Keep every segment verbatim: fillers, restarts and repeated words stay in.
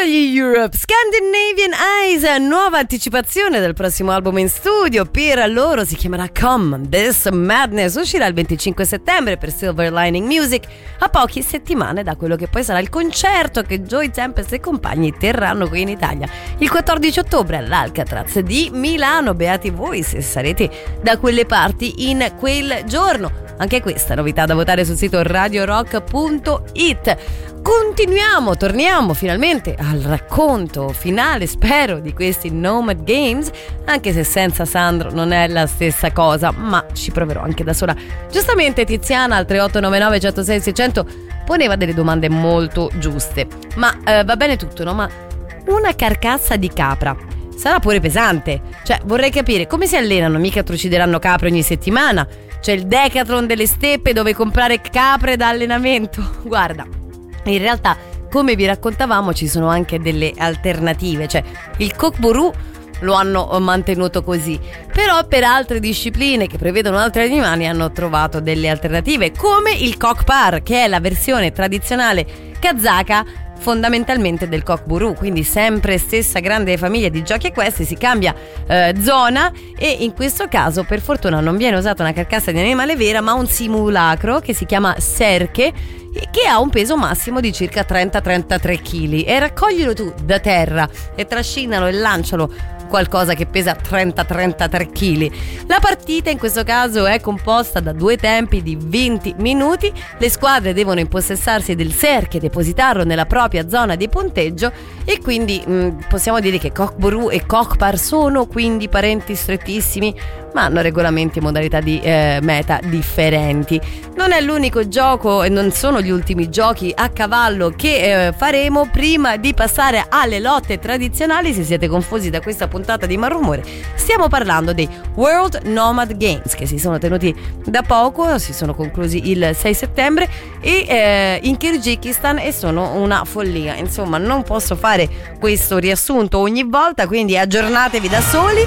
gli Europe, Scandinavian Eyes, nuova anticipazione del prossimo album in studio per loro, si chiamerà Come This Madness, uscirà il venticinque settembre per Silver Lining Music, a poche settimane da quello che poi sarà il concerto che Joey Tempest e compagni terranno qui in Italia il quattordici ottobre all'Alcatraz di Milano. Beati voi se sarete da quelle parti in quel giorno. Anche questa novità da votare sul sito radio rock punto it. Continuiamo, torniamo finalmente al racconto finale, spero, di questi Nomad Games, anche se senza Sandro non è la stessa cosa, ma ci proverò anche da sola. Giustamente Tiziana al tre otto nove nove uno zero sei sei zero zero poneva delle domande molto giuste. Ma eh, va bene tutto, no? Ma una carcassa di capra sarà pure pesante. Cioè, vorrei capire come si allenano, mica trucideranno capre ogni settimana. C'è il Decathlon delle steppe dove comprare capre da allenamento. Guarda, in realtà, come vi raccontavamo, ci sono anche delle alternative. Cioè, il coqburù lo hanno mantenuto così, però per altre discipline che prevedono altri animali hanno trovato delle alternative, come il coqpar, che è la versione tradizionale kazaka fondamentalmente del coqburù, quindi sempre stessa grande famiglia di giochi equestri, si cambia eh, zona e in questo caso per fortuna non viene usata una carcassa di animale vera ma un simulacro che si chiama Serche, che ha un peso massimo di circa trenta trentatré chili, e raccoglilo tu da terra e trascinalo e lancialo qualcosa che pesa trenta trentatré chili. La partita in questo caso è composta da due tempi di venti minuti, le squadre devono impossessarsi del Serche, depositarlo nella propria zona di punteggio e quindi mh, possiamo dire che coqburù e coqpar sono quindi parenti strettissimi, ma hanno regolamenti e modalità di eh, meta differenti. Non è l'unico gioco e non sono gli ultimi giochi a cavallo che eh, faremo. Prima di passare alle lotte tradizionali, se siete confusi da questa puntata di Malrumore, stiamo parlando dei World Nomad Games che si sono tenuti da poco, si sono conclusi il sei settembre e eh, in Kirghizistan, e sono una follia. Insomma, non posso fare questo riassunto ogni volta, quindi aggiornatevi da soli.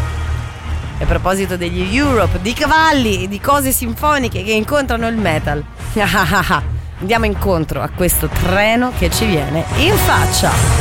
A proposito degli Europe, di cavalli e di cose sinfoniche che incontrano il metal, andiamo incontro a questo treno che ci viene in faccia.